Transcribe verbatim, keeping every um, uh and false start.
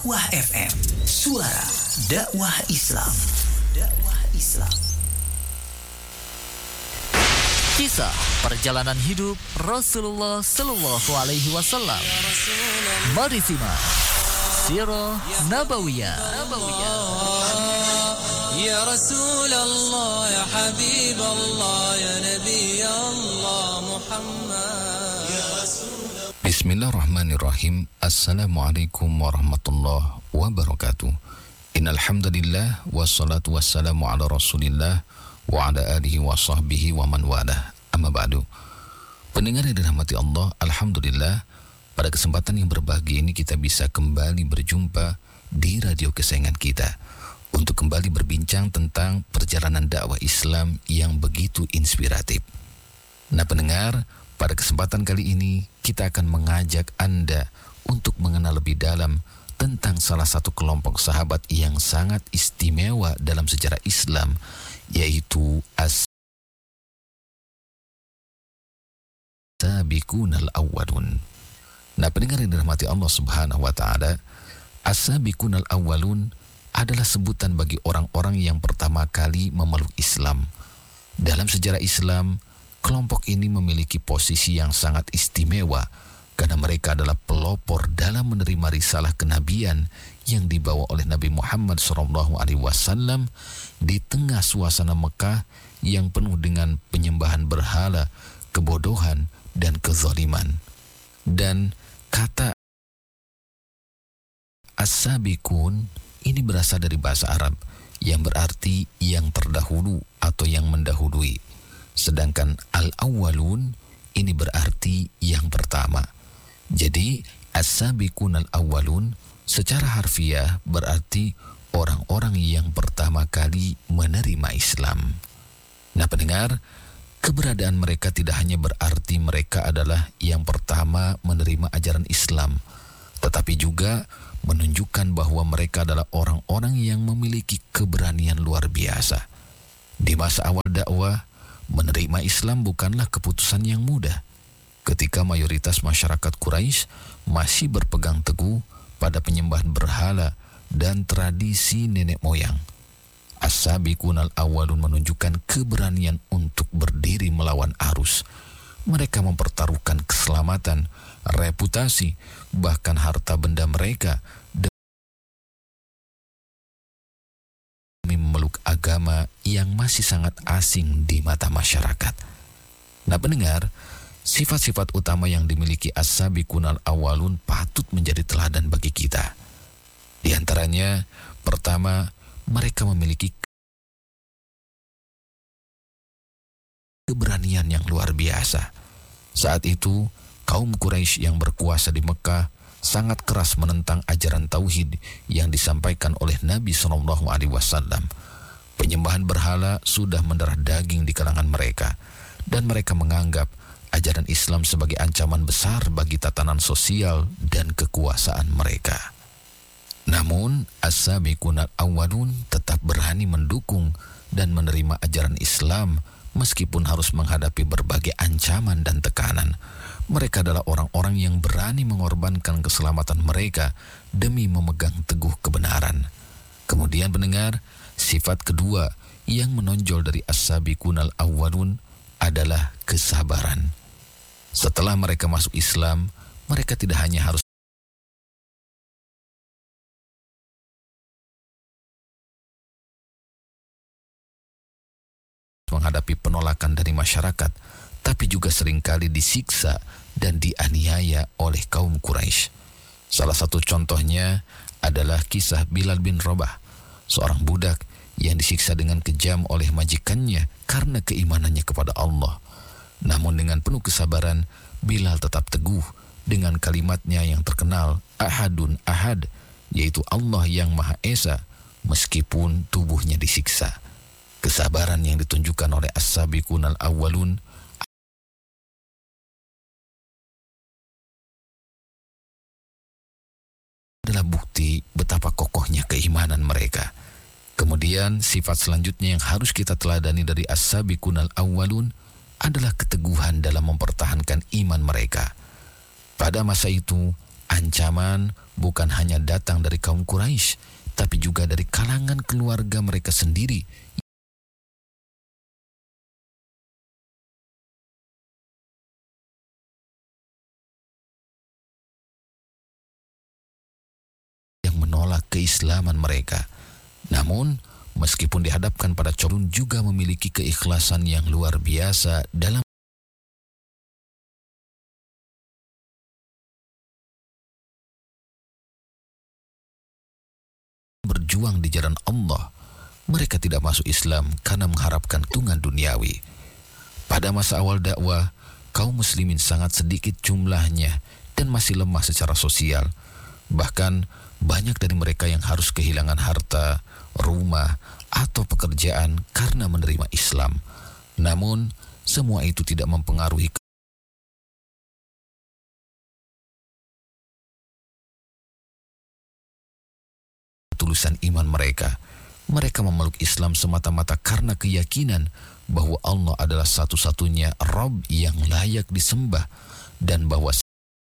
Dakwah F M, suara dakwah Islam. Dakwah Islam. Kisah perjalanan hidup Rasulullah Sallallahu Alaihi Wasallam. Mari simak Sirah Nabawiyah. Ya Rasulullah, ya Habib Allah, ya Nabi Allah Muhammad. Bismillahirrahmanirrahim. Assalamualaikum warahmatullahi wabarakatuh. Innal hamdalillah wassalatu wassalamu ala Rasulillah wa ala alihi wa sahbihi wa man walah. Amma ba'du. Pendengar yang dirahmati Allah, alhamdulillah pada kesempatan yang berbahagia ini kita bisa kembali berjumpa di radio kesayangan kita untuk kembali berbincang tentang perjalanan dakwah Islam yang begitu inspiratif. Nah pendengar, pada kesempatan kali ini kita akan mengajak Anda untuk mengenal lebih dalam tentang salah satu kelompok sahabat yang sangat istimewa dalam sejarah Islam, yaitu As-Sabiqunal Awwalun. Nah pendengar yang dirahmati Allah Subhanahu wa Ta'ala, As-Sabiqunal Awwalun adalah sebutan bagi orang-orang yang pertama kali memeluk Islam. Dalam sejarah Islam, kelompok ini memiliki posisi yang sangat istimewa karena mereka adalah pelopor dalam menerima risalah kenabian yang dibawa oleh Nabi Muhammad shallallahu alaihi wasallam di tengah suasana Mekah yang penuh dengan penyembahan berhala, kebodohan, dan kezaliman. Dan kata As-Sabiqun ini berasal dari bahasa Arab yang berarti yang terdahulu atau yang mendahului. Sedangkan Al-Awwalun ini berarti yang pertama. Jadi As-Sabiqun Al-Awwalun secara harfiah berarti orang-orang yang pertama kali menerima Islam. Nah pendengar, keberadaan mereka tidak hanya berarti mereka adalah yang pertama menerima ajaran Islam, tetapi juga menunjukkan bahwa mereka adalah orang-orang yang memiliki keberanian luar biasa. Di masa awal dakwah, menerima Islam bukanlah keputusan yang mudah. Ketika mayoritas masyarakat Quraisy masih berpegang teguh pada penyembahan berhala dan tradisi nenek moyang, As-Sabiqunal Awwalun menunjukkan keberanian untuk berdiri melawan arus. Mereka mempertaruhkan keselamatan, reputasi, bahkan harta benda mereka demi memeluk agama yang masih sangat asing di mata masyarakat. Nah pendengar, sifat-sifat utama yang dimiliki As-Sabiqunal Awwalun patut menjadi teladan bagi kita. Di antaranya, pertama, mereka memiliki keberanian yang luar biasa. Saat itu, kaum Quraisy yang berkuasa di Mekah sangat keras menentang ajaran tauhid yang disampaikan oleh Nabi shallallahu alaihi wasallam. Penyembahan berhala sudah mendarah daging di kalangan mereka, dan mereka menganggap ajaran Islam sebagai ancaman besar bagi tatanan sosial dan kekuasaan mereka. Namun, As-Sabiqunal Awwalun tetap berani mendukung dan menerima ajaran Islam meskipun harus menghadapi berbagai ancaman dan tekanan. Mereka adalah orang-orang yang berani mengorbankan keselamatan mereka demi memegang teguh kebenaran. Kemudian pendengar, sifat kedua yang menonjol dari As-Sabiqunal Awwalun adalah kesabaran. Setelah mereka masuk Islam, mereka tidak hanya harus menghadapi penolakan dari masyarakat, tapi juga seringkali disiksa dan dianiaya oleh kaum Quraisy. Salah satu contohnya adalah kisah Bilal bin Rabah, seorang budak yang disiksa dengan kejam oleh majikannya karena keimanannya kepada Allah. Namun dengan penuh kesabaran, Bilal tetap teguh dengan kalimatnya yang terkenal, Ahadun Ahad, yaitu Allah yang Maha Esa, meskipun tubuhnya disiksa. Kesabaran yang ditunjukkan oleh As-Sabiqunal Awwalun adalah bukti betapa kokohnya keimanan mereka. Kemudian sifat selanjutnya yang harus kita teladani dari As-Sabiqunal Awwalun adalah keteguhan dalam mempertahankan iman mereka. Pada masa itu, Ancaman bukan hanya datang dari kaum Quraisy, tapi juga dari kalangan keluarga mereka sendiri yang menolak keislaman mereka. Namun, meskipun dihadapkan pada cobaan, juga memiliki keikhlasan yang luar biasa dalam berjuang di jalan Allah. Mereka tidak masuk Islam karena mengharapkan keuntungan duniawi. Pada masa awal dakwah, kaum muslimin sangat sedikit jumlahnya dan masih lemah secara sosial. Bahkan banyak dari mereka yang harus kehilangan harta, rumah, atau pekerjaan karena menerima Islam. Namun, semua itu tidak mempengaruhi ketulusan iman mereka. Mereka memeluk Islam semata-mata karena keyakinan bahwa Allah adalah satu-satunya Rabb yang layak disembah dan bahwa